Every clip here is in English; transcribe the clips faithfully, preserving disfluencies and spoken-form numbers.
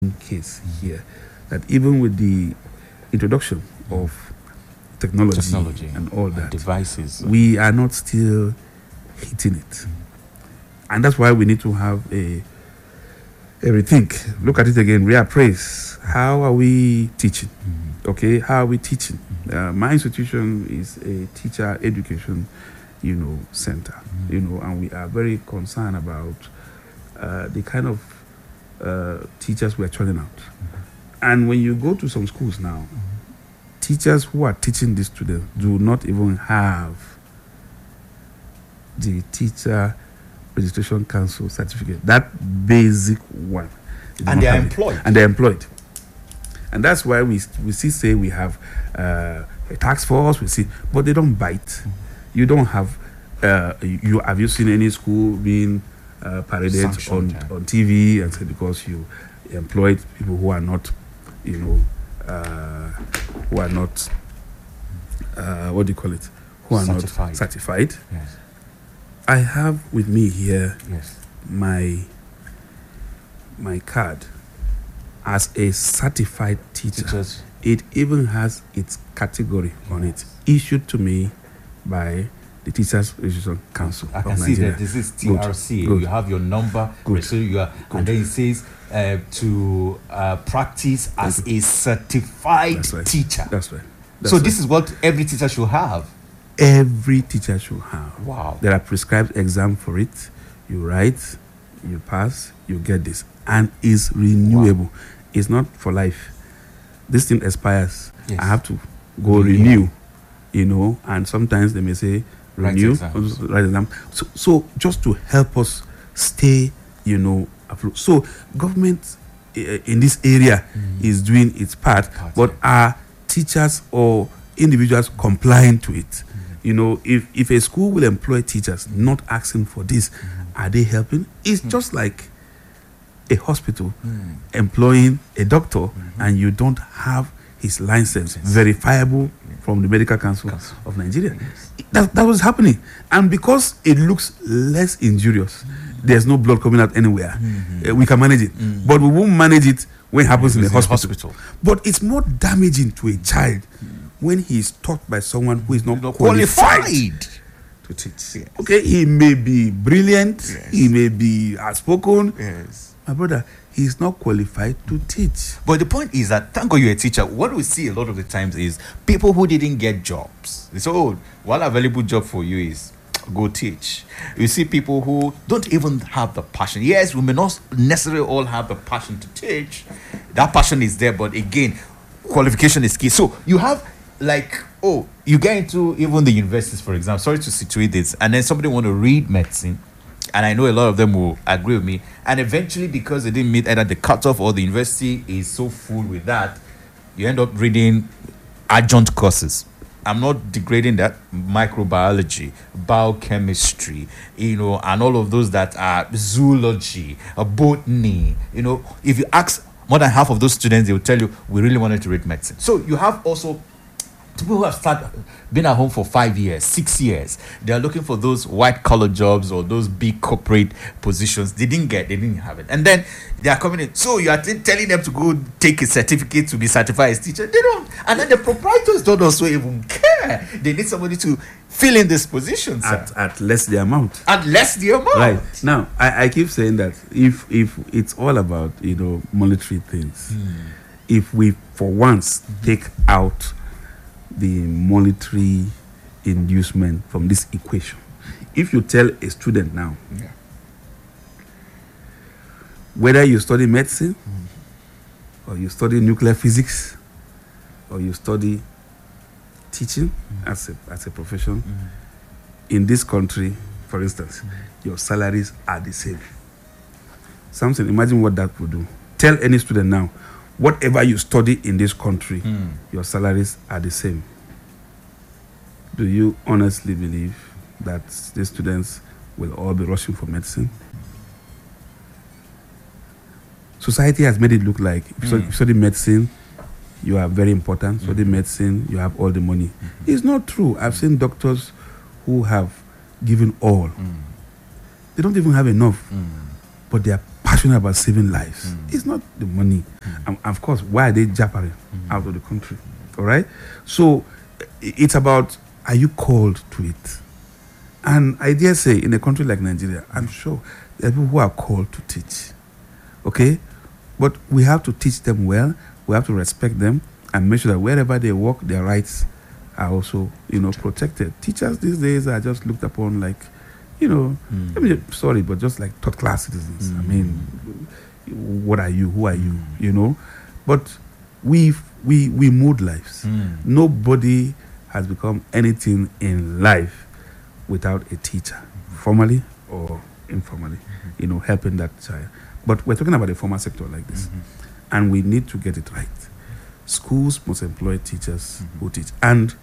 case here that even with the introduction of technology, Technology and all and that, devices. we are not still hitting it. And that's why we need to have a, a rethink. Look at it again, reappraise. How are we teaching? Okay, how are we teaching? Uh, my institution is a teacher education, you know, center, you know, and we are very concerned about uh, the kind of uh, teachers we are churning out. And when you go to some schools now, teachers who are teaching these students do not even have the teacher registration council certificate, that basic one. They And don't they are have it. employed. And they're employed. And that's why we we see say we have uh, a task force, we see, but they don't bite. You don't have, uh, you have you seen any school being uh, paraded on, Sanctioned, yeah. on T V and said because you employed people who are not, you know, uh, who are not, uh, what do you call it? Who are Certified. not certified. Yes. I have with me here Yes. my my card as a certified teacher. Teachers. It even has its category on it, issued to me by the Teachers Registration Council I of can see Nigeria. that this is T Good, R C. good. You have your number, Good. so you are, Good. and then it says uh, to uh, practice as a certified That's right. teacher. That's right. That's so right. this is what every teacher should have. Every teacher should have. Wow. There are prescribed exams for it. You write, you pass, you get this, and it's renewable. It's not for life. This thing expires. Yes. I have to go Renew. renew, you know, and sometimes they may say Write renew, exams. write exam. So, so just to help us stay, you know, afloat. So government uh, in this area is doing its part, Part, but are teachers or individuals complying to it? You know, if if a school will employ teachers not asking for this, are they helping? It's just like a hospital employing a doctor and you don't have his license verifiable from the Medical Council Council. of Nigeria. That, that was happening. And because it looks less injurious, there's no blood coming out anywhere. Uh, we can manage it. But we won't manage it when it happens in the It's in the hospital. hospital. But it's more damaging to a child when he is taught by someone who is not Not qualified, qualified. to teach. Okay, he may be brilliant, he may be outspoken. Yes. My brother, he's not qualified to teach. But the point is that, thank God you're a teacher. What we see a lot of the times is people who didn't get jobs. They say, oh, one available job for you is go teach. You see people who don't even have the passion. Yes, we may not necessarily all have the passion to teach. That passion is there, but again, qualification is key. So you have like, oh, you get into even the universities, for example. Sorry to situate this. And then somebody want to read medicine. And I know a lot of them will agree with me. And eventually, because they didn't meet either the cutoff or the university is so full with that, you end up reading adjunct courses. I'm not degrading that. Microbiology, biochemistry, you know, and all of those that are zoology, uh, botany. You know, if you ask more than half of those students, they will tell you, we really wanted to read medicine. So you have also people who have started been at home for five years, six years. They are looking for those white collar jobs or those big corporate positions. They didn't get, they didn't have it, and then they are coming in. So you are t- telling them to go take a certificate to be certified as teacher. They don't, and then the proprietors don't also even care. They need somebody to fill in this position, sir. At, at less the amount. At less the amount. Right. Now, I, I keep saying that if if it's all about, you know, monetary things, if we for once take out the monetary inducement from this equation, if you tell a student now, Yeah. whether you study medicine or you study nuclear physics or you study teaching as a as a profession in this country, for instance, your salaries are the same. Something, imagine what that would do. Tell any student now, whatever you study in this country, your salaries are the same. Do you honestly believe that these students will all be rushing for medicine? Society has made it look like if you study- if you study medicine, you are very important. Study medicine, you have all the money. It's not true. I've seen doctors who have given all. They don't even have enough, but they are passionate about saving lives. Mm. It's not the money. Mm. And of course, why are they jabbering Mm. out of the country? All right. So i- it's about, are you called to it? And I dare say, in a country like Nigeria, I'm sure there are people who are called to teach. Okay? But we have to teach them well. We have to respect them and make sure that wherever they work, their rights are also, you know, protected. Teachers these days are just looked upon like, you know, Mm. I mean, sorry, but just like third class citizens. I Mm. mean, what are you? Who are you? Mm. You know? But we we we mold lives. Mm. Nobody has become anything in life without a teacher, formally or informally, you know, helping that child. But we're talking about a formal sector like this, Mhm. and we need to get it right. Schools must employ teachers Mhm. who teach. And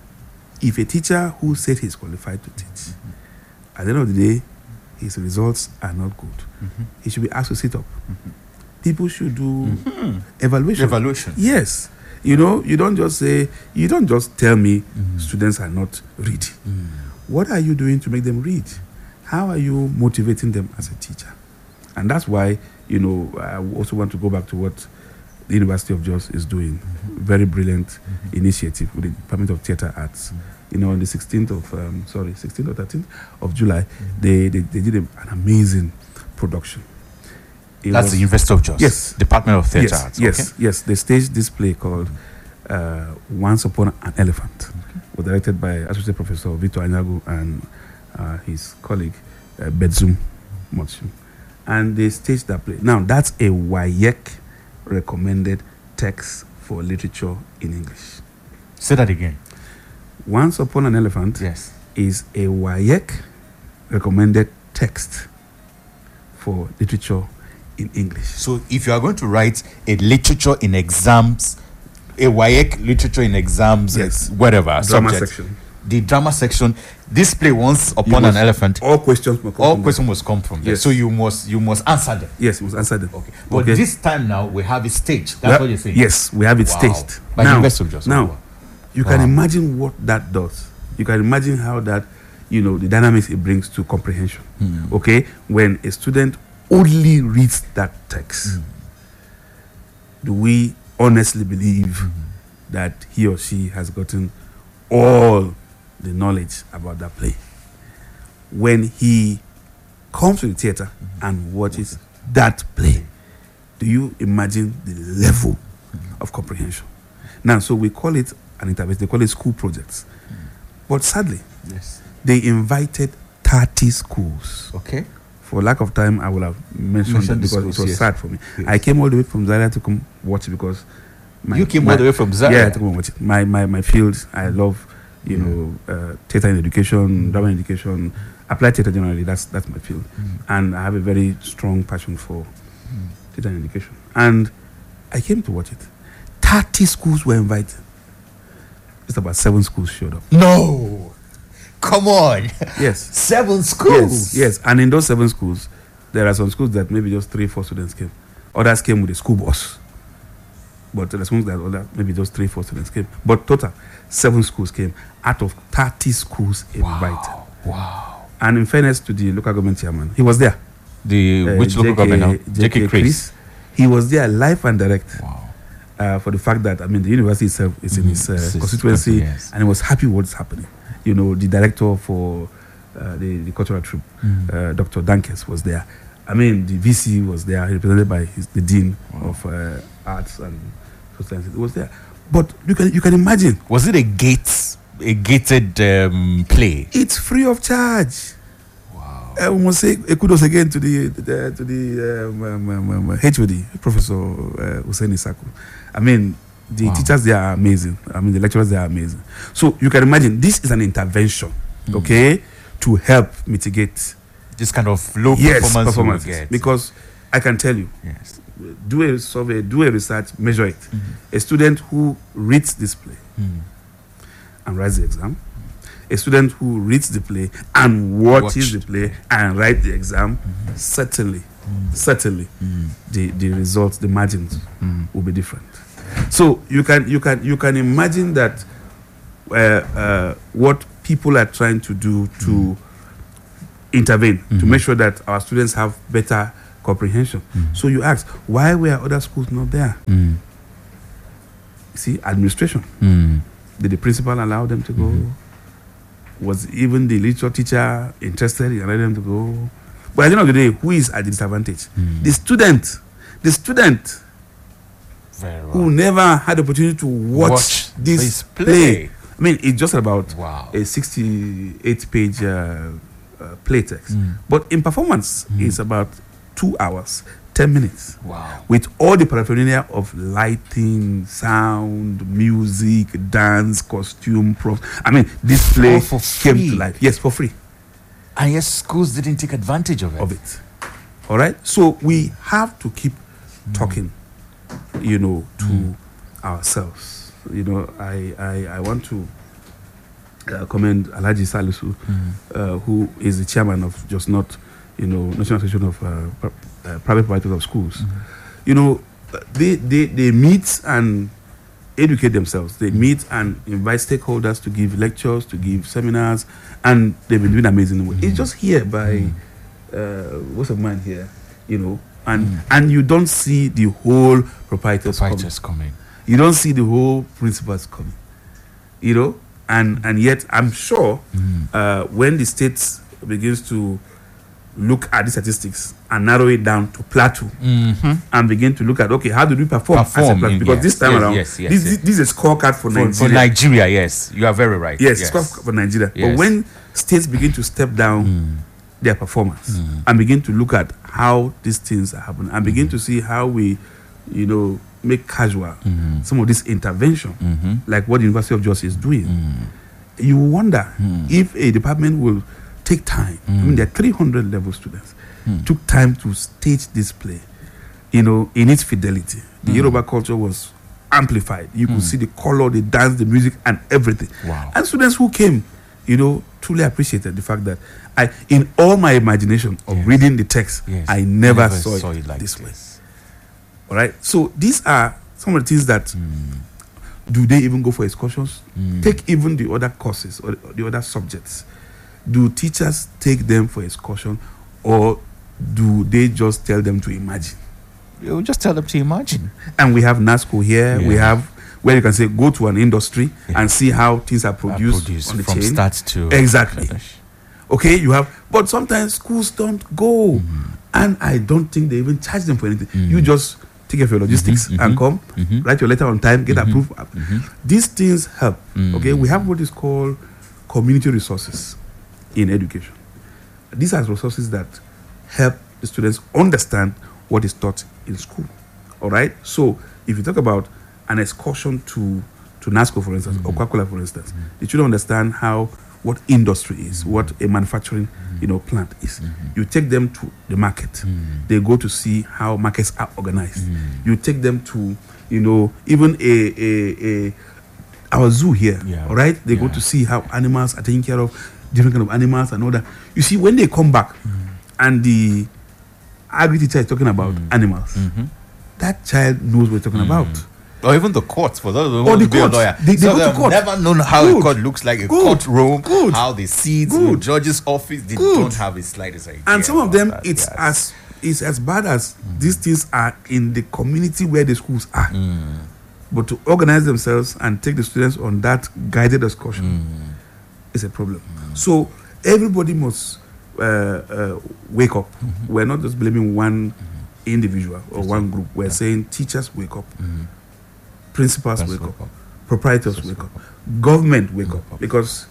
if a teacher who said he's qualified to teach, at the end of the day, his results are not good, Mhm. he should be asked to sit up. Mhm. People should do Mhm. evaluation. Evaluation. Yes. You know, you don't just say, you don't just tell me Mhm. students are not reading. Mm. What are you doing to make them read? How are you motivating them as a teacher? And that's why, you know, I also want to go back to what the University of Jos is doing. Very brilliant Mhm. initiative with the Department of Theatre Arts. You know, on the sixteenth of, um, sorry, sixteenth or thirteenth of July, they, they, they did a, an amazing production. It That's was- the University of Jos. Yes. Department of Theatre yes, Arts. Yes, Okay. yes. They staged this play called uh, Once Upon an Elephant, was directed by Associate Professor Victor Anyagu and uh, his colleague uh, Bedzum Motsu. And they staged that play. Now, that's a W A E C recommended text for literature in English. Say that again. Once Upon an Elephant Yes. is a W A E C recommended text for literature in English. So if you are going to write a literature in exams, a W A E C literature in exams, Yes. whatever Drama subject, section. the drama section, this play Once You Upon an must- Elephant, All questions must come all from questions must come from there. Yes. So you must you must answer them. there. Yes, you must answer them. Okay. But Okay. this time now we have it staged. That's Well, what you're saying. Yes, we have it Wow. staged. By now, University of Jos. now Wow. you can Wow. imagine what that does. You can imagine how that, you know, the dynamics it brings to comprehension. Hmm. Okay, when a student only reads that text, Hmm. do we honestly believe that he or she has gotten all the knowledge about that play? When he comes to the theater and watches that play, do you imagine the level of comprehension? Now, so we call it an intervention, they call it school projects. But sadly, Yes. they invited thirty schools. Okay. For lack of time, I will have mentioned Mention that the because schools, it was yes. sad for me. Yes. I came all the way from Zaria to come watch it because my, You came my- all the way from Zaria? Yeah, to come and watch it. My my my field, I love, you know, uh, theater in education, drama in education, applied theater generally. That's that's my field, Mm. and I have a very strong passion for theater in education. And I came to watch it. Thirty schools were invited. Just about seven schools showed up. No. Come on. Yes. Seven schools. Yes, yes. And in those seven schools, there are some schools that maybe just three, four students came. Others came with a school bus. But there are schools that other, maybe just three, four students came. But total, seven schools came out of thirty schools invited. Wow. And in fairness to the local government chairman, he was there. The Uh, which local J K government now? J K Chris. Chris. He was there live and direct. Wow. Uh, for the fact that, I mean, the university itself is in Mhm. his uh, It's- it's constituency, yes. and he was happy what's happening. You know, the director for uh, the, the cultural troop, Mm. uh, Doctor Dankes, was there. I mean, the V C was there, represented by his, the dean Wow. of uh, arts and social sciences. It was there. But you can you can imagine, Was it a gate a gated um, play? it's free of charge. Wow. I must say a kudos again to the, the to the um, um, um, um, H O D, Professor uh, Hussein Isaku. I mean, the Wow. teachers there are amazing. I mean, the lecturers there are amazing. So you can imagine this is an intervention, Mm. okay, to help mitigate This kind of low yes performance we will performances. get. Because I can tell you, yes. do a survey, do a research, measure it. Mhm. A student who reads this play Mm. and writes the exam, a student who reads the play and watches Watched. the play and writes the exam, Mhm. certainly, Mm. certainly, Mm. the, the results, the margins Mm. will be different. So you can you can you can imagine that uh, uh, what people are trying to do to intervene to Mhm. make sure that our students have better comprehension. Mm. So you ask, why were other schools not there? Mm. See, administration. Mm. Did the principal allow them to go? Mm-hmm. Was even the literature teacher interested in allowing them to go? But at the end of the day, who is at the disadvantage? Mm. The student. The student Very well. who never had the opportunity to watch, Watch this, this play. play. I mean, it's just about Wow. a sixty-eight page uh, uh, play text. Mm. But in performance, Mm. it's about two hours, ten minutes. Wow. With all the paraphernalia of lighting, sound, music, dance, costume, props. I mean, this play All for came free. to life. Yes, for free And yes, schools didn't take advantage of it. of it. All right? So we have to keep talking, you know, to Mm. ourselves. You know, I, I, I want to uh, commend Alhaji Salisu, Mm. uh, who is the chairman of Just Not, you know, National Association of uh, Pri- uh, Private Providers of Schools. Mm. You know, uh, they, they, they meet and educate themselves. They meet and invite stakeholders to give lectures, to give seminars, and they've been doing amazing work. Mm. It's just here by, Mm. uh, what's of mine here, you know, and Mm. and you don't see the whole proprietors coming. Fighters coming. You don't see the whole principals coming, you know, and and yet I'm sure Mm. uh, when the state begins to look at the statistics and narrow it down to plateau Mm-hmm. and begin to look at, okay, how did we perform, as a Perform, plateau? in- Because yes, this time yes, around, yes, yes, this, yes. this is a scorecard for, For, Nigeria. for Nigeria, yes. You are very right. Yes, it's scorecard for Nigeria. But Yes. when states begin to step down Mm. their performance Mm. and begin to look at how these things are happening and begin to see how we, you know, make casual Mm. some of this intervention, Mm-hmm. like what the University of Jos is doing, Mm. you wonder Mm. if a department will take time. I mean, Mm. there are three hundred level students. Mm. Took time to stage this play, you know, in its fidelity. The Mm. Yoruba culture was amplified. You could Mm. see the color, the dance, the music, and everything. Wow. And students who came, you know, truly appreciated the fact that I, in all my imagination of Yes. reading the text, Yes. I never, saw, it, like this way. this. All right. So these are some of the things that Mm. do they even go for excursions? Mm. Take even the other courses or the other subjects. Do teachers take them for excursion, or do they just tell them to imagine? You just tell them to imagine. And we have NASCO here. We Yeah. have where you can say go to an industry Yeah. and see how things are Uh, produced, produce on the from chain. start to Exactly. finish. Okay, you have, but sometimes schools don't go, and I don't think they even charge them for anything. Mm. You just take care of your logistics Mhm, and mhm, come, mhm. write your letter on time, get Mhm, approved. mhm. These things help. Mm. Okay, we have what is called community resources in education. These are resources that help the students understand what is taught in school. All right. So if you talk about an excursion to to NASCO, for instance, or Coca-Cola, for instance, the children understand how what industry is, what a manufacturing you know plant is. You take them to the market. They go to see how markets are organized. You take them to you know even a a, a our zoo here. Yeah. All right. They go Yeah. to see how animals are taken care of, different kind of animals and all that. You see, when they come back and the agri teacher is talking about animals, Mhm. that child knows what we're talking about. Or even the courts for those who Or want the to be a courts. lawyer. They- they so go to they've court. never known how Good. a court looks like, a Good. courtroom, Good. how the seats, Good. the judge's office. They Good. don't have the slightest idea. And some of about them, that, it's yes. as it's as bad as these things are in the community where the schools are. Mm. But to organize themselves and take the students on that guided excursion Mm. is a problem. So everybody must uh, uh, wake up. Mm-hmm. We're not just blaming one individual or one group. We're saying teachers wake up, Mhm. principals That's wake wake up, up. proprietors That's wake wake up, government wake Wake up, up. because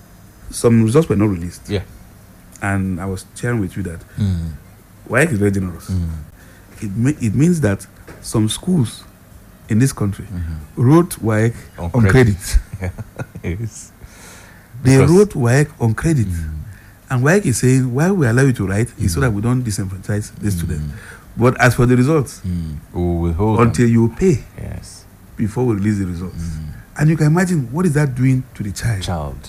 some results were not released. Yeah. And I was sharing with you that Mm. W A E C is very generous. Mm. It, me- it means that some schools in this country Mhm. wrote W A E C On on, credit. credit. Yes. They Because- wrote W A E C on credit. Mm. And W A E C is saying, why we allow you to write is so that we don't disenfranchise the students. But as for the results, Mm. We will withhold them. until you pay Yes. before we release the results. Mm. And you can imagine what is that doing to the child. Child.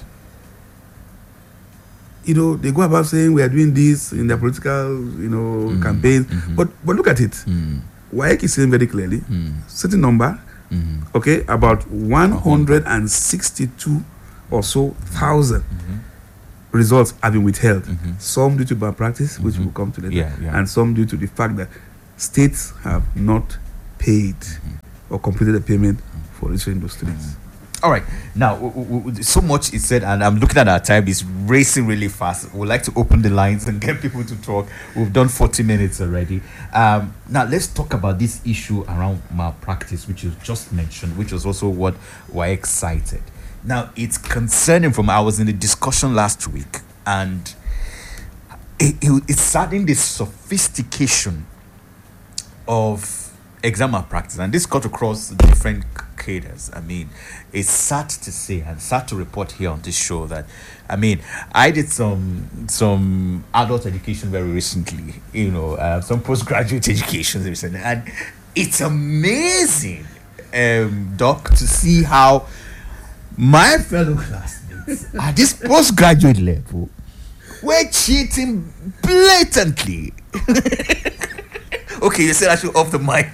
You know, they go about saying we are doing this in their political, you know, Mm. campaigns. Mhm. But but look at it. Mm. W A E C is saying very clearly, Mm. certain number, Mm. okay, about one hundred sixty-two or so thousand Mhm. results have been withheld. Mhm. Some due to bad practice, which Mhm. we'll come to later, Yeah, yeah. and some due to the fact that states have not paid or completed the payment for registering those students. All right. Now, w- w- w- so much is said, and I'm looking at our time. It's racing really fast. We'd like to open the lines and get people to talk. We've done forty minutes already. Um, now, let's talk about this issue around malpractice, which you just mentioned, which was also what we're excited. Now, it's concerning from I was in the discussion last week, and it, it, it's saddening the sophistication of exam malpractice, and this cut across different cadres. I mean, it's sad to say and sad to report here on this show that, I mean, I did some some adult education very recently, you know, uh, some postgraduate education recently, and it's amazing, um, Doc, to see how my fellow classmates at this postgraduate level were cheating blatantly. Okay, you said I should off the mic.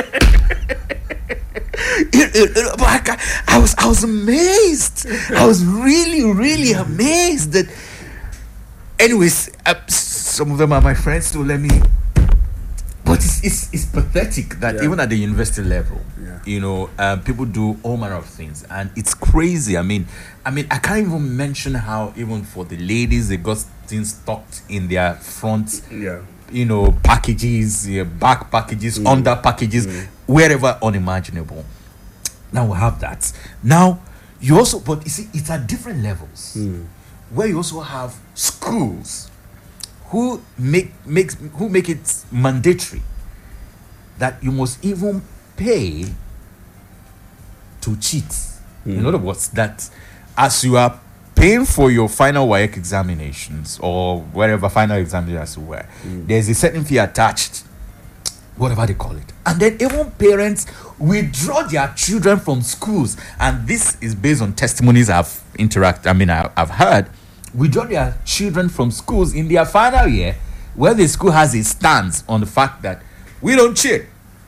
It- it- it- but I, ca- I was I was amazed. I was really really amazed that. Anyways, uh, some of them are my friends, so let me. But it's it's, it's pathetic that Yeah. even at the university level, Yeah. you know, uh, people do all manner of things, and it's crazy. I mean, I mean, I can't even mention how even for the ladies they got things tucked in their front, Yeah. you know, packages, yeah, back packages, Mm. under packages, Mm. wherever unimaginable. Now we have that. Now you also, but you see, it's at different levels Mm. where you also have schools who make makes who make it mandatory that you must even pay to cheat. In Mm. other words, that as you are paying for your final W A E C examinations or wherever final examinations were, Mm. there's a certain fee attached, whatever they call it. And then even parents withdraw their children from schools, and this is based on testimonies I've interact. I mean, I, I've heard. Withdraw their children from schools in their final year, where the school has a stance on the fact that we don't cheat.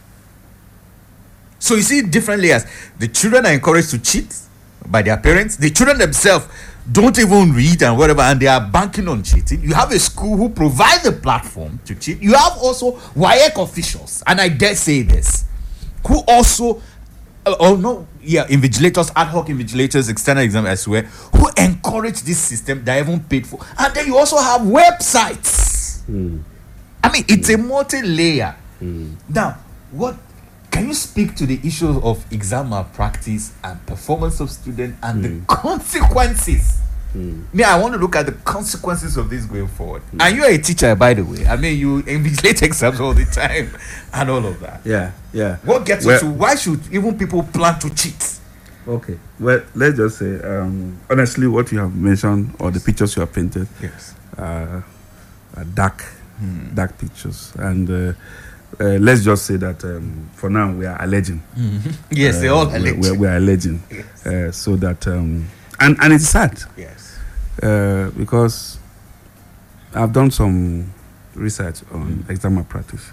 So you see different layers. The children are encouraged to cheat by their parents. The children themselves don't even read and whatever, and they are banking on cheating. You have a school who provides the platform to cheat. You have also W A E C officials, and I dare say this, who also, uh, oh no, yeah, invigilators, ad hoc invigilators, external exam elsewhere, who encourage this system that even paid for. And then you also have websites. Mm. I mean, it's a multi-layer. Mm. Now, what can you speak to the issue of exam malpractice and performance of students and the consequences? Mm. Me, I want to look at the consequences of this going forward. And you're a teacher, by the way. I mean, you invigilate exams all the time and all of that. Yeah. Yeah. What gets Well- you to why should even people plan to cheat? Okay. Well, let's just say, um, honestly, what you have mentioned or the pictures you have painted Yes. uh, are dark, dark pictures, and uh, uh, let's just say that um, for now we are alleging. Yes, they all Uh, allege. We're, we're alleging, Yes. uh, so that um, and and it's sad Yes. uh, because I've done some research on exam malpractice.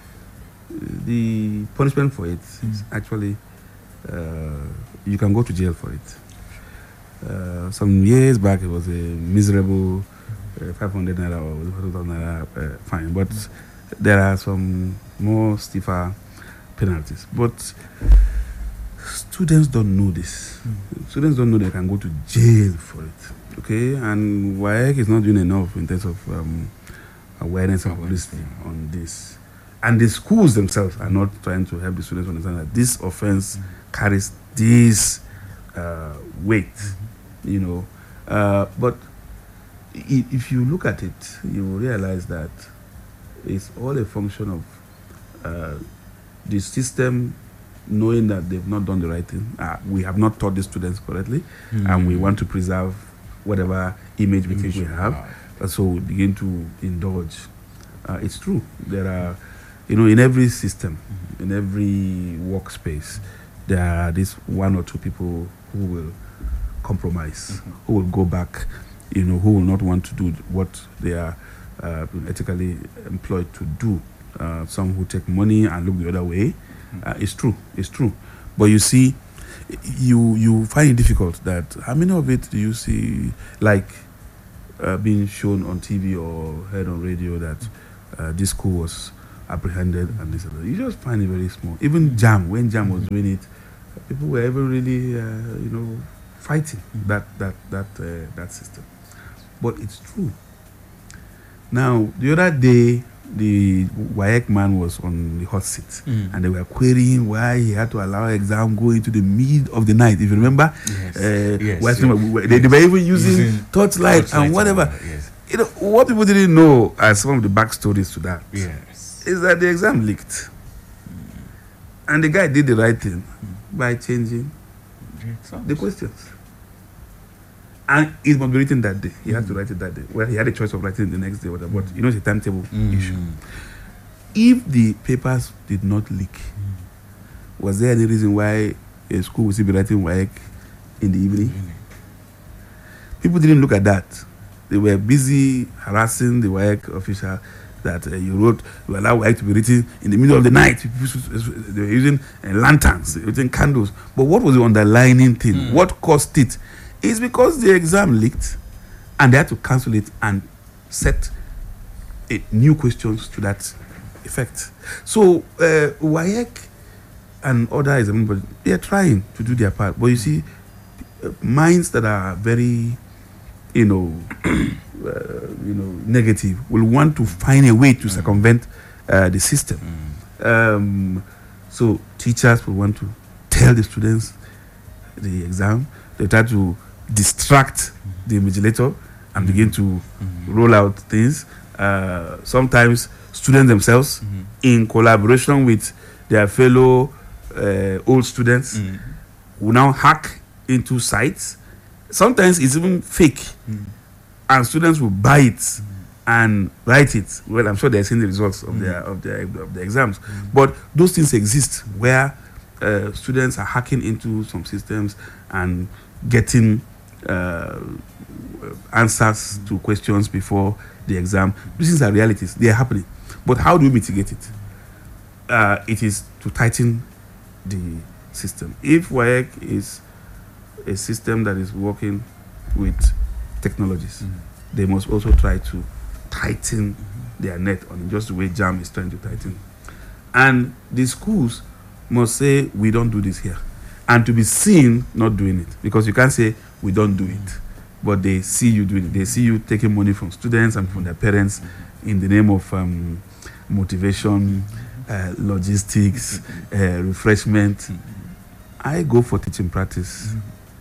The punishment for it is actually uh, you can go to jail for it. Uh, some years back, it was a miserable uh, five hundred naira or one thousand naira uh, fine, but there are some more stiffer penalties. But students don't know this. Students don't know they can go to jail for it. Okay, and W A E C is not doing enough in terms of um, awareness and publicity on this. And the schools themselves are not trying to help the students understand that this offense carries this uh, weight, you know. Uh, but i- if you look at it, you will realize that it's all a function of uh, the system knowing that they've not done the right thing. Uh, we have not taught the students correctly, and we want to preserve whatever image we think we have. Uh, so we begin to indulge. Uh, it's true. There are, you know, in every system, in every workspace, there are these one or two people who will compromise, who will go back, you know, who will not want to do what they are uh, ethically employed to do. Uh, some who take money and look the other way. Uh, it's true. It's true. But you see, you you find it difficult that how many of it do you see, like uh, being shown on T V or heard on radio that uh, this school was apprehended and this and that. You just find it very small. Even Jam, when Jam was doing it, people were ever really, uh, you know, fighting that that that uh, that system. But it's true. Now, the other day, the W A E C man was on the hot seat, Mm. and they were querying why he had to allow exam go into the mid of the night. If you remember, Yes. uh, Yes, West- yes. they, they were even using, Using torchlight Torchlight and whatever. that, Yes. You know, what people didn't know as some of the backstories to that is Yes. that the exam leaked. And the guy did the right thing by changing the questions. And it must be written that day. He had to write it that day. Well, he had a choice of writing it the next day, or whatever, but you know, it's a timetable Mm. issue. If the papers did not leak, was there any reason why a school would still be writing W A E C in the evening? People didn't look at that. They were busy harassing the W A E C official that uh, you wrote, you allow W A E C to be written in the middle of the night. They were using uh, lanterns, they were using candles. But what was the underlying thing? Mm. What caused it? It's because the exam leaked and they had to cancel it and set uh, new questions to that effect. So, uh, W A E C and other examiners, they are trying to do their part. But you see, uh, minds that are very, you know, uh, you know, negative will want to find a way to circumvent uh, the system. Um, so teachers will want to tell the students the exam. They try to distract the invigilator and begin to roll out things. Uh, sometimes students themselves, in collaboration with their fellow uh, old students, Mm. will now hack into sites. Sometimes it's even fake, and students will buy it and write it. Well, I'm sure they're seeing the results of their of their of the exams, but those things exist where uh, students are hacking into some systems and getting uh, answers to questions before the exam. These things are realities; they are happening. But how do we mitigate it? Uh, it is to tighten the system. If W A E C is a system that is working with technologies, they must also try to tighten their net on it, just the way JAM is trying to tighten. And the schools must say, we don't do this here. And to be seen not doing it, because you can't say, we don't do it. But they see you doing it. They see you taking money from students and from their parents in the name of um, motivation, uh, logistics, uh, refreshment. I go for teaching practice.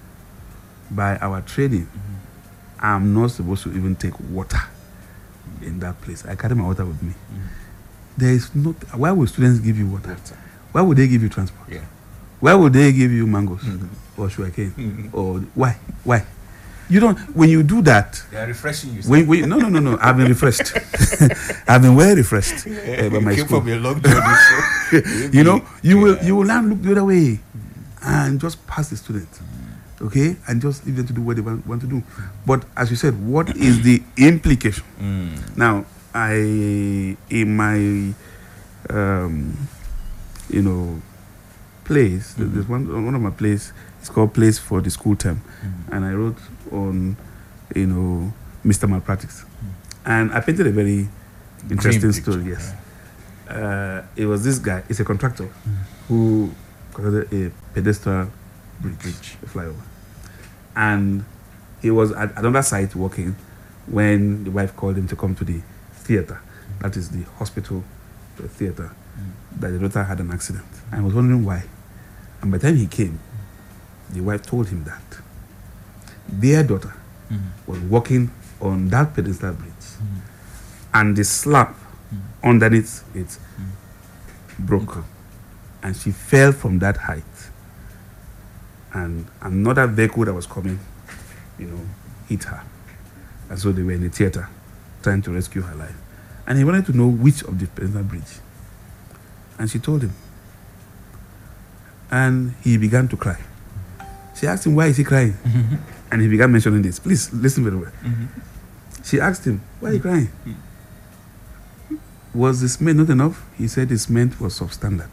By our training, I'm not supposed to even take water in that place. I carry my water with me. There is not. Why would students give you water? Why would they give you transport? Yeah. Why would they give you mangoes or sugarcane? Mhm. Or why? Why? You don't. When you do that, They are refreshing you. when, when, no, no, no, no. I've been refreshed. I've been well refreshed uh, by my came school. from a long journey, so You know, you will Yeah. you will now look the other way and just pass the student, okay, and just leave them to do what they want, want to do. But as you said, what is the implication? Mm. Now, I in my um, you know place, Mhm. there's one one of my plays. It's called Place for the School Term, Mhm. and I wrote on you know Mister Malpractice, and I painted a very interesting Dream story. picture, Yes, uh, it was this guy. It's a contractor who constructed a pedestal bridge, Bridge. a flyover, and he was at another site working when the wife called him to come to the theater. That is the hospital, the theater. That the daughter had an accident, and I was wondering why. And by the time he came, the wife told him that their daughter was walking on that pedestal bridge, and the slab underneath it broke, and she fell from that height. And another vehicle that was coming, you know, hit her, and so they were in the theater trying to rescue her life. And he wanted to know which of the pedestal bridge, and she told him, and he began to cry. She asked him, why is he crying? And he began mentioning this. Please listen very well. She asked him, why are you crying? Was the cement not enough? He said the cement was substandard.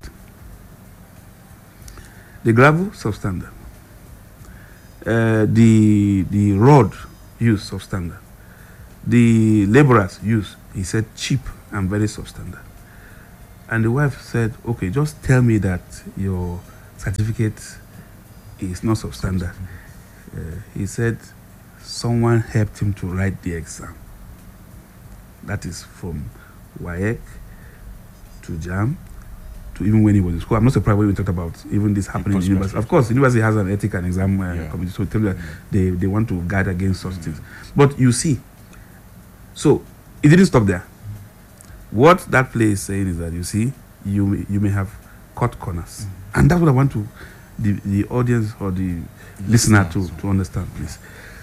The gravel, substandard. Uh, the, the rod used, substandard. the laborers use? He said, cheap and very substandard. And the wife said, okay, just tell me that your certificate is not substandard. Uh, he said, someone helped him to write the exam. That is from W A E C to JAM to even when he was in school. I'm not surprised when we talked about even this happening in the university. Of course, the university has an ethics and exam uh, yeah. committee, so tell you that they, they want to guard against such mm-hmm. things. But you see, so it didn't stop there. What that play is saying is that, you see, you may, you may have cut corners. Mm-hmm. And that's what I want to the, the audience or the listener to, to understand, please.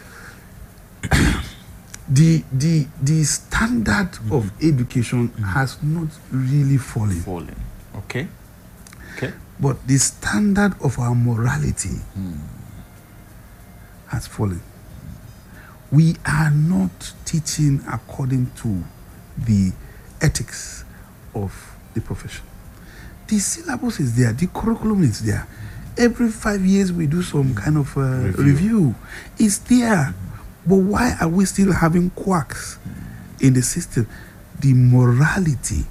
the the the standard mm-hmm. of education mm-hmm. has not really fallen. Fallen. Okay. Okay. But the standard of our morality mm. has fallen. We are not teaching according to the ethics of the profession. The syllabus is there, the curriculum is there. Every five years we do some kind of uh, review. review. It's there. But why are we still having quacks in the system? The morality.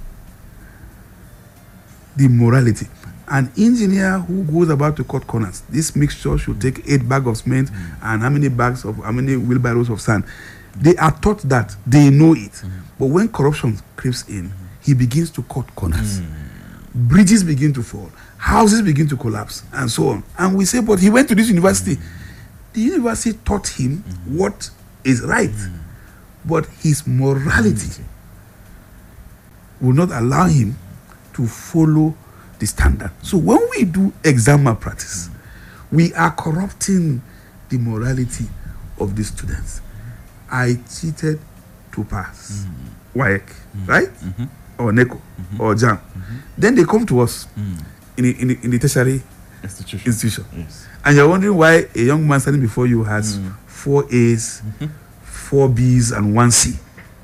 The morality. An engineer who goes about to cut corners, this mixture should take eight bags of cement mm. and how many bags of, how many wheelbarrows of sand. They are taught that, they know it. Mm. But when corruption creeps in, mm. he begins to cut corners. Mm. Bridges begin to fall, houses begin to collapse, and so on. And we say, but he went to this university. Mm. The university taught him mm. what is right, mm. but his morality mm. will not allow him to follow the standard. So when we do exam malpractice, mm. we are corrupting the morality of the students. I cheated to pass mm. W A E C, mm. right? Mm-hmm. Or NECO, mm-hmm. or JAM. Mm-hmm. Then they come to us mm. in, the, in, the, in the tertiary institution. institution. Yes. And you're wondering why a young man standing before you has mm. four A's, mm-hmm. four B's, and one C.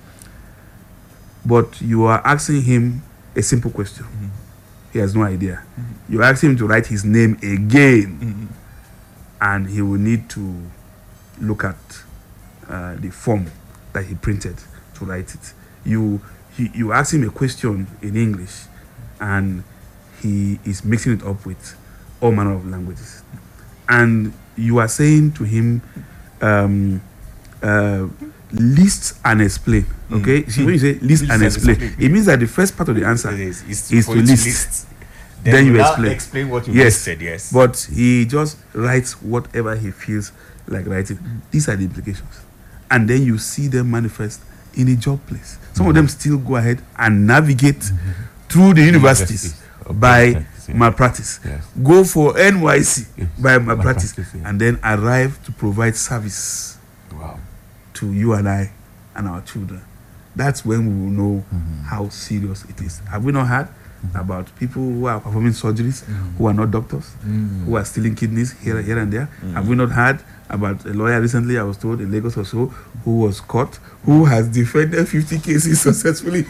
But you are asking him a simple question. Mm-hmm. He has no idea. Mm-hmm. You ask him to write his name again, mm-hmm. and he will need to look at uh, the form that he printed to write it. You he, you ask him a question in English, and he is mixing it up with all manner of languages. And you are saying to him, um, uh, list and explain. Okay? Mm. See, when you say list, list and explain, and explain, it means that the first part of the answer is, is, is to list. list. Then, then you explain. explain what you yes. said, yes. But he just writes whatever he feels like writing. Mm. These are the implications. And then you see them manifest in a job place. Some mm. of them still go ahead and navigate mm-hmm. through the universities by practice, yeah. malpractice. Yes. Go for N Y C yes. by malpractice. malpractice yeah. And then arrive to provide service wow. to you and I and our children. That's when we will know mm-hmm. how serious it is. Have we not heard mm-hmm. about people who are performing surgeries, mm-hmm. who are not doctors, mm-hmm. who are stealing kidneys here, here and there? Mm-hmm. Have we not heard about a lawyer recently, I was told, in Lagos or so, who was caught, who has defended fifty cases successfully?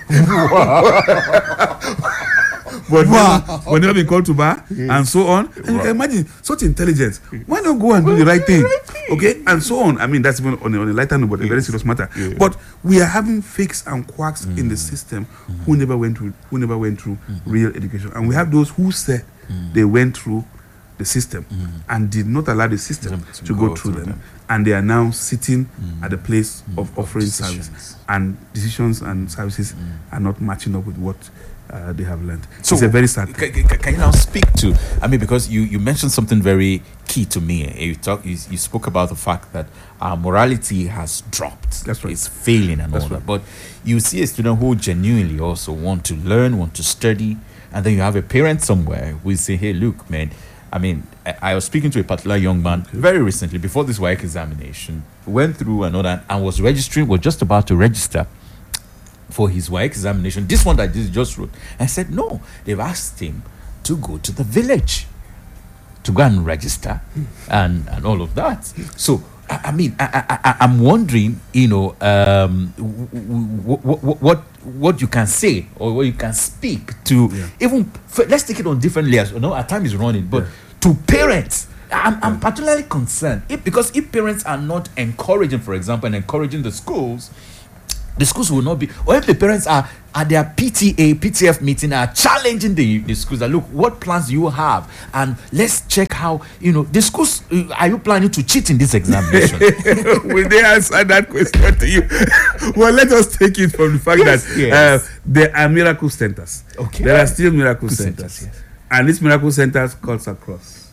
But wow. when never been called to bar yes. and so on. And wow. you can imagine such intelligence. Why not go and do the right thing? Okay, and so on. I mean, that's even on a, on a lighter note, but yes. a very serious matter. Yeah. But we are having fakes and quacks mm. in the system mm. who never went through, who never went through mm. real education, and we have those who said mm. they went through the system mm. and did not allow the system to, to go, go through, through them. them, and they are now sitting mm. at the place mm. of offering of services, and decisions and services mm. are not matching up with what uh, they have learned. So it's a very sad thing. Can, can you now speak to? I mean, because you, you mentioned something very key to me. You talk, you, you spoke about the fact that our morality has dropped. That's right. It's failing and That's all right. that. But you see a student who genuinely also want to learn, want to study, and then you have a parent somewhere who say, "Hey, look, man." I mean, I, I was speaking to a particular young man okay. very recently before this W A E C examination, went through and all that, and was registering, was just about to register for his W A E C examination. This one that he just wrote. I said, no, they've asked him to go to the village to go and register and, and all of that. So, I, I mean, I, I, I'm wondering, you know, um, what, what, what, what you can say or what you can speak to yeah. even, let's take it on different layers. You know, our time is running, but yeah. to parents, I'm, yeah. I'm particularly concerned if, because if parents are not encouraging, for example, and encouraging the schools the schools will not be, or if the parents are at their P T A, P T F meeting, are challenging the, the schools that, look, what plans do you have? And let's check how, you know, the schools, uh, are you planning to cheat in this examination? Will they answer that question to you? Well, let us take it from the fact Yes, that yes. Uh, there are miracle centers. Okay. There are still miracle Good centers. centers, yes. And these miracle centers cuts across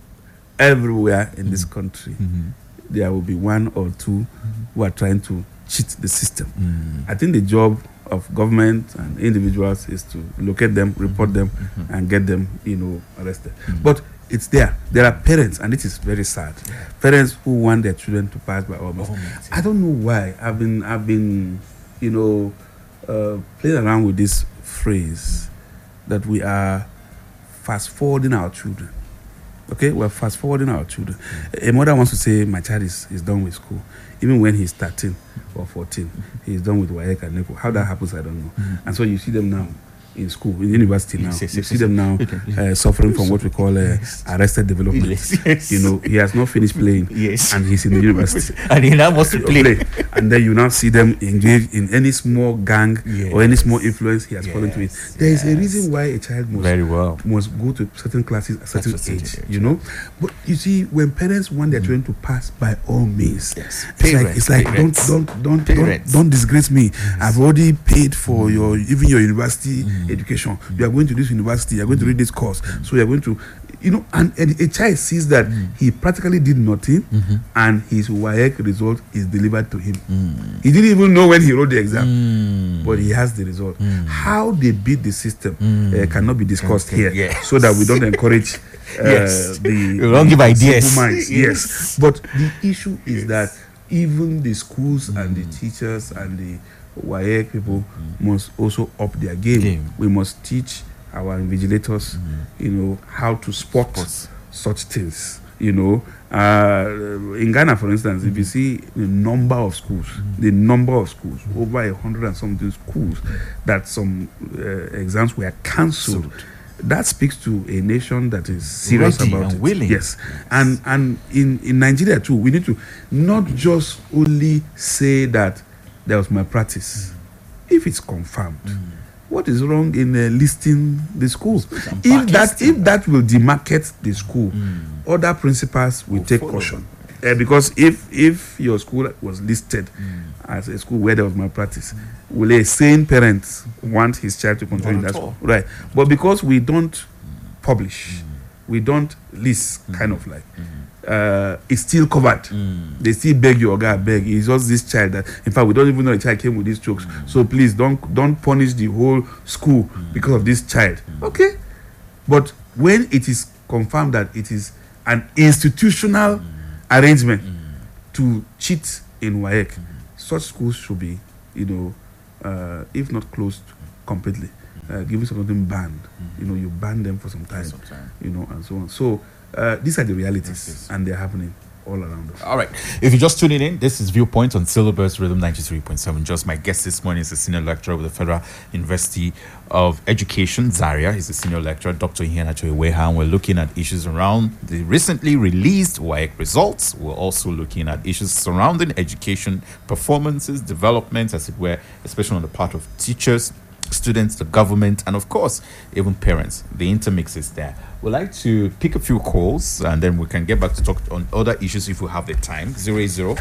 everywhere in this country. Mhm. There will be one or two who are trying to cheat the system. Mm. I think the job of government and individuals is to locate them, report them, and get them, you know, arrested. But it's there. There are parents, and it is very sad. Parents who want their children to pass by all means. All means, I don't know why. I've been, I've been, you know, uh, playing around with this phrase that we are fast forwarding our children. Okay, we're fast forwarding our children. A mother wants to say, my child is, is done with school. Even when he's thirteen or fourteen, he's done with WAEC and NECO. How that happens, I don't know. Mm-hmm. And so you see them now in school, in university now. Yes, yes, you yes, see yes. them now Okay. uh, suffering from what we call uh, Yes. arrested development. Yes, yes. You know, he has not finished playing, Yes. and he's in the university. And he now wants to play. And then you now see them engage in any small gang or any small influence he has fallen to it. Yes, There is a yes. reason why a child must Very well. must go to certain classes at certain That's a age, certain age, you know. But you see, when parents want their children to pass, by all means, Yes. it's like Parents, it's like parents. don't don't don't don't, Parents. don't disgrace me. I've already paid for your even your university education. You are going to this university. You are going to read this course. So you are going to, you know, and, and a child sees that he practically did nothing, and his WAEC result is delivered to him. He didn't even know when he wrote the exam, Mm. but he has the result. How they beat the system uh, cannot be discussed Okay, here, yes. so that we don't encourage uh, Yes. the, We don't give the ideas. simple minds. Yes. Yes, but the issue is that even the schools and the teachers and the WAEC people must also up their game. Game. We must teach our invigilators, you know, how to spot Spots. such things. You know, uh, in Ghana, for instance, if you see the number of schools, the number of schools, over a hundred and something schools, that some uh, exams were cancelled. That speaks to a nation that is serious Ready about and it. willing. Yes, and and in in Nigeria too, we need to not just only say that there was malpractice. If it's confirmed, what is wrong in uh, listing the school? and If that blacklisting if that will demarcate the school, other principals will Will take follow. caution. Uh, because if if your school was listed as a school where there was malpractice, will a sane parent want his child to continue in Not that at all. school? Right. But because we don't publish, we don't list, kind of like, uh, it's still covered. They still beg you, Oga, beg. It's just this child that, in fact, we don't even know the child came with these jokes. So please don't don't punish the whole school because of this child. Okay. But when it is confirmed that it is an institutional arrangement to cheat in WAEC, such schools should be, you know, uh, if not closed completely, uh, given something banned. You know, you ban them for some time, some time. you know, and so on. So uh, these are the realities, Yes, yes. and they're happening all around us. All right. If you're just tuning in, this is Viewpoint on Syllabus Rhythm ninety-three point seven. Just my guest this morning is a senior lecturer with the Federal University of Education, Zaria. He's a senior lecturer, Doctor Iheanacho Iweha, and we're looking at issues around the recently released WAEC results. We're also looking at issues surrounding education performances, developments, as it were, especially on the part of teachers, students, the government, and of course, even parents. The intermix is there. We'd like to pick a few calls and then we can get back to talk on other issues if we have the time. zero eight zero,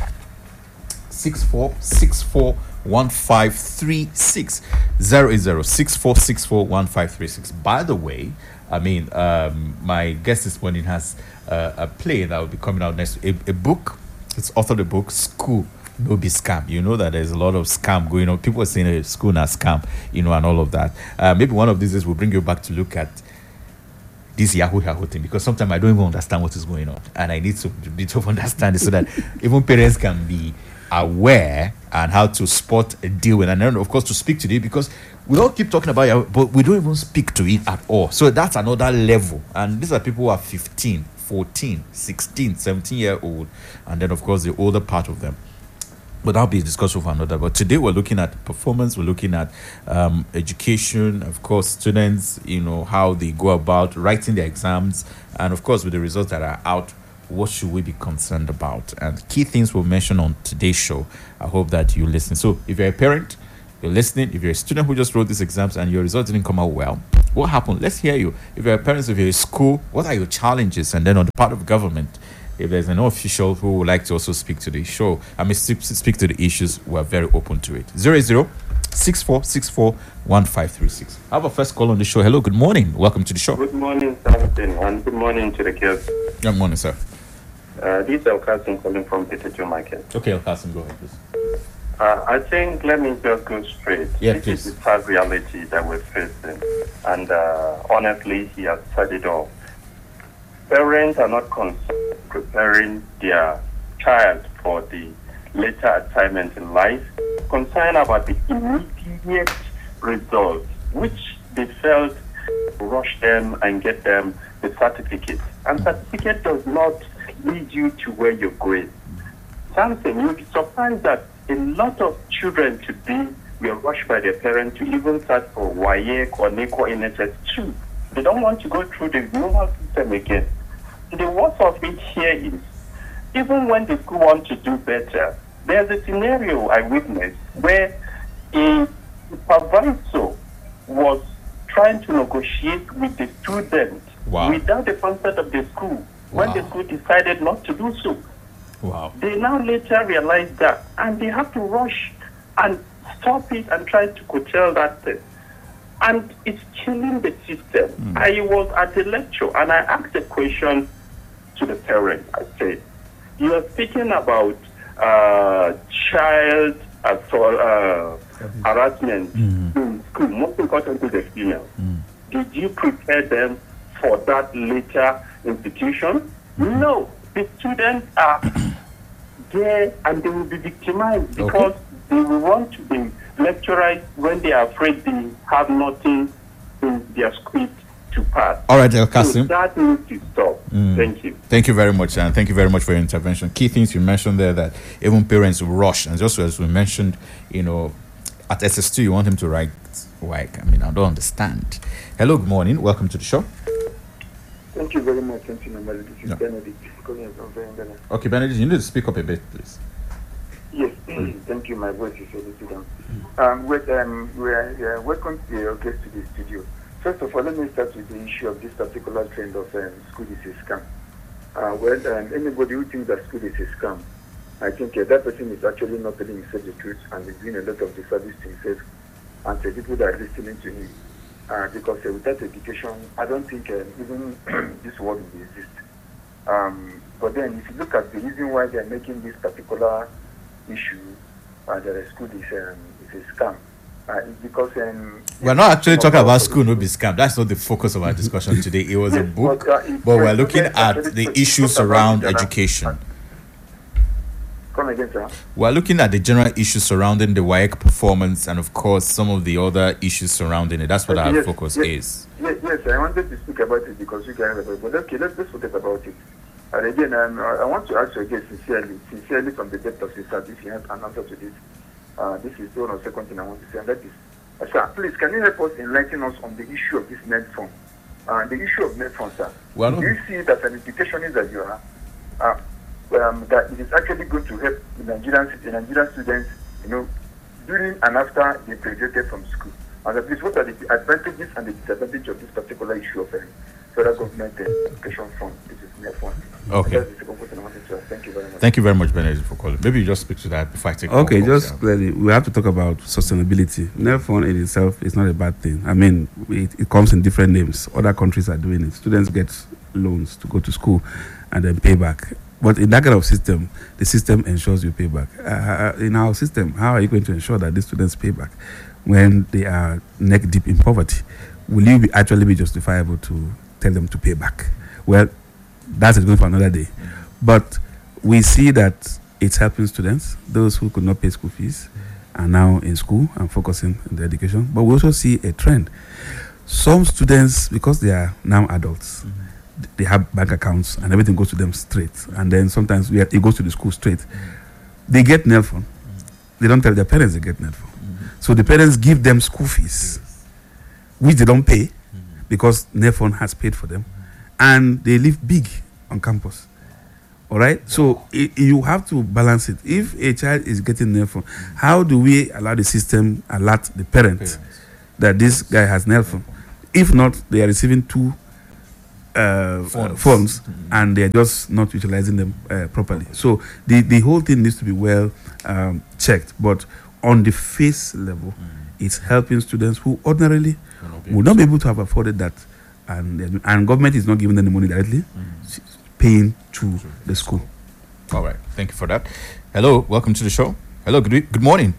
six four six four, one five three six. zero eight zero, six four six four, one five three six. By the way, I mean, um, my guest this morning has uh, a play that will be coming out next, a, a book. It's authored the book, School No Be Scam. You know that there's a lot of scam going on. People are saying uh, school now scam, you know, and all of that. Uh, maybe one of these days we'll bring you back to look at this Yahoo Yahoo thing, because sometimes I don't even understand what is going on, and I need to bit of understanding so that even parents can be aware and how to spot a deal with, and then of course to speak to it, because we all keep talking about Yahoo, but we don't even speak to it at all. So that's another level, and these are people who are fifteen, fourteen, sixteen, seventeen year old, and then of course the older part of them. But that'll be a discussion for another. But today we're looking at performance, we're looking at um, education, of course, students, you know, how they go about writing their exams, and of course with the results that are out, what should we be concerned about? And key things we'll mention on today's show. I hope that you listen. So if you're a parent, you're listening, if you're a student who just wrote these exams and your results didn't come out well, what happened? Let's hear you. If you're a parent, if you're a school, what are your challenges? And then on the part of government, if there's an official who would like to also speak to the show, I mean, speak to the issues, we're very open to it. zero zero six four six four one five three six. I have a first call on the show. Hello, good morning. Welcome to the show. Good morning, Samson, and good morning to the kids. Good morning, sir. Uh, this is El Kasim calling from Peter Market. Okay, El Kasim, go ahead, please. Uh, I think, let me just go straight. Yeah, this please. is the sad reality that we're facing. And uh, honestly, he has said it all. Parents are not concerned preparing their child for the later assignment in life, concerned about the immediate results, which they felt rush them and get them the certificate. And certificate does not lead you to where you're going. Something you'll be surprised that a lot of children today were rushed by their parents to even start for W A E C or NECO N S S two. They don't want to go through the normal system again. The worst of it here is, even when the school wants to do better, there's a scenario I witnessed where a supervisor was trying to negotiate with the student Wow. without the consent of the school. When Wow. the school decided not to do so, Wow. they now later realized that, and they have to rush and stop it and try to curtail that thing. And it's killing the system. Mm. I was at a lecture and I asked a question to the parent. I said, you are speaking about uh, child assault, uh, harassment Mm. in school, most importantly the female. Mm. Did you prepare them for that later institution? Mm. No. The students are there and they will be victimized because they will want to be lecturers when they are afraid they have nothing in their script to pass. All right, El So Kasim. that needs to stop. Mm. Thank you. Thank you very much, and thank you very much for your intervention. Key things you mentioned there that even parents rush, and just as we mentioned, you know, at S S two you want him to write like, I mean, I don't understand. Hello, good morning. Welcome to the show. Thank you very much. Thank you, Namali. This is No. Benedict. Calling from Ghana. Okay, Benedict, you need to speak up a bit, please. Yes, thank you. My voice is a little down. Um, with, um, we are uh, welcome to your guest to the studio. First of all, let me start with the issue of this particular trend of um, school is a scam. Uh, well, um, anybody who thinks that school is a scam, I think uh, that person is actually not telling himself the truth and is doing a lot of disservice to himself and to people that are listening to him. Uh, because uh, without education, I don't think uh, even this world will exist. Um, but then, if you look at the reason why they are making this particular issue, uh, that a school is, um, is a scam, uh, it's because um, We're not actually talking about school, no be scam. That's not the focus of our discussion today. It was a Yes, book, but, uh, it- but we're uh, looking students at actually the talk issues about around it, uh, education. Come again, sir. We're looking at the general issues surrounding the W A E C performance and, of course, some of the other issues surrounding it. That's what our Yes, focus yes, is. Yes, yes, I wanted to speak about it because you guys are, but okay, let's, let's forget about it. And again, um, I I want to ask you again sincerely, sincerely from the depth of his heart, if you have an answer to this. Uh, this is one of the second thing I want to say, and that is, uh, sir, please, can you help us enlighten us on the issue of this net fund? Uh, the issue of net fund, sir. Well, Do you see that an educationist that you are, uh, um, that it is actually going to help the Nigerian, the Nigerian students, you know, during and after they graduated from school? And at least, what are the advantages and the disadvantages of this particular issue of uh, federal government uh, education fund? This is net fund. Okay. That's the second question I wanted to ask. Thank you very much. Thank you very much, Benedict, for calling. Maybe you just speak to that before I take more Okay, calls, just yeah. clearly, we have to talk about sustainability. NEFON in itself is not a bad thing. I mean, it, it comes in different names. Other countries are doing it. Students get loans to go to school and then pay back. But in that kind of system, the system ensures you pay back. Uh, in our system, how are you going to ensure that these students pay back when they are neck deep in poverty? Will you be actually be justifiable to tell them to pay back? Well, that's going for another day. But we see that it's helping students. Those who could not pay school fees are now in school and focusing on their education. But we also see a trend. Some students, because they are now adults, mm-hmm. they have bank accounts and everything goes to them straight. And then sometimes we are, it goes to the school straight. Mm-hmm. They get NELFON. Mm-hmm. They don't tell their parents they get NELFON. Mm-hmm. So the parents give them school fees, yes. which they don't pay mm-hmm. because NELFON has paid for them. Mm-hmm. And they live big on campus. All right. So i you have to balance it. If a child is getting nail phone, how do we allow the system alert the parent Parents. that this guy has nail phone? If not, they are receiving two uh, Phones. uh, phones and they are just not utilizing them uh, properly. So the the whole thing needs to be well um, checked. But on the face level, it's helping students who ordinarily Will not be would not be able to have afforded that, and they're doing- and government is not giving them the money directly, it's paying to the school. All right. Thank you for that. Hello. Welcome to the show. Hello. Good, e- good morning.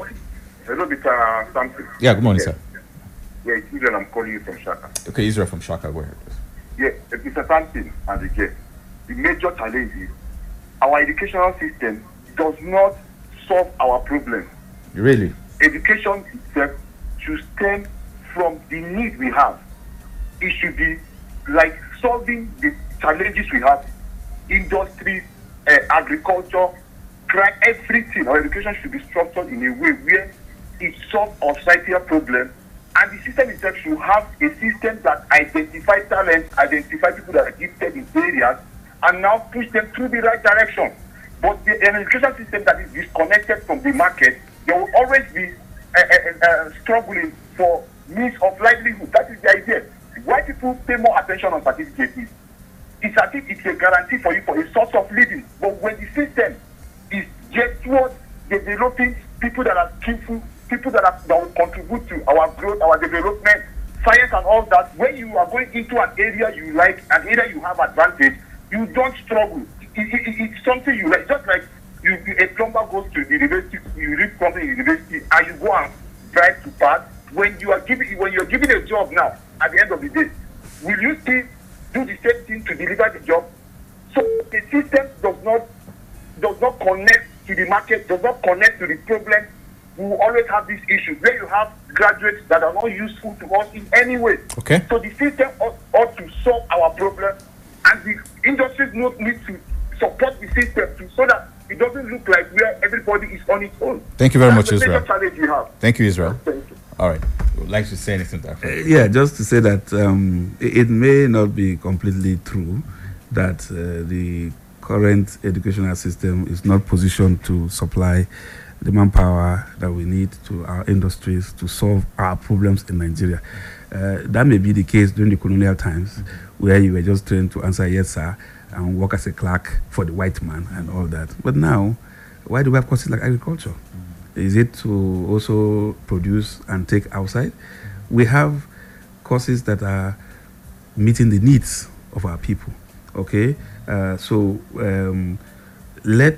Hello, Mister Samson. Yeah. Good morning, sir. Yeah, it's Israel. I'm calling you from Shaka. Okay, Israel from Shaka. Go ahead. Yeah, uh, Mister Samson and the guest. The major challenge is our educational system does not solve our problem. Really? Education itself should stem from the need we have. It should be like solving the challenges we have. Industry, uh, agriculture, crime, everything. Our education should be structured in a way where it solves our societal problem. And the system itself should have a system that identifies talent, identifies people that are gifted in areas, and now push them through the right direction. But the, an education system that is disconnected from the market, there will always be uh, uh, uh, struggling for means of livelihood. That is the idea. Why people pay more attention on certificates is it's as if it's a guarantee for you for a source of living. But when the system is geared towards developing people that are skillful, people that, are, that will contribute to our growth, our development, science and all that, when you are going into an area you like, an area you have advantage, you don't struggle. It, it, it, it's something you like. Just like you, you, a plumber goes to the university, you read plumbing in university, and you go and drive to pass. When you are giving, when you are giving a job now, at the end of the day, will you still do the same thing to deliver the job? So the system does not does not connect to the market, does not connect to the problem. We will always have these issues where you have graduates that are not useful to us in any way. Okay. So the system ought, ought to solve our problem, and the industries not need to support the system to, so that it doesn't look like where everybody is on its own. Thank you very That's much, the major Israel. challenge we have. Thank you, Israel. Thank you. All right. Would like to say anything to that? Uh, yeah, just to say that um, it, it may not be completely true that uh, the current educational system is not positioned to supply the manpower that we need to our industries to solve our problems in Nigeria. Uh, that may be the case during the colonial times, mm-hmm. where you were just trained to answer yes, sir, and work as a clerk for the white man and all that. But now, why do we have courses like agriculture? Mm-hmm. Is it to also produce and take outside? Mm-hmm. We have courses that are meeting the needs of our people. Okay, uh, so um, let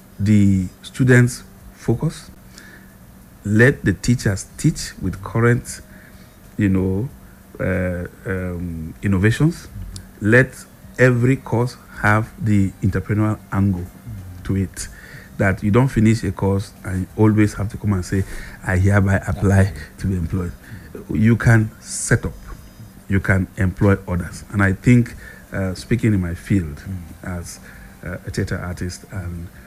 the students focus. Let the teachers teach with current, you know, uh, um, innovations. Let every course have the entrepreneurial angle to it. That you don't finish a course and always have to come and say, I hereby apply to be employed. You can set up, you can employ others. And I think, uh, speaking in my field mm. as uh, a theater artist and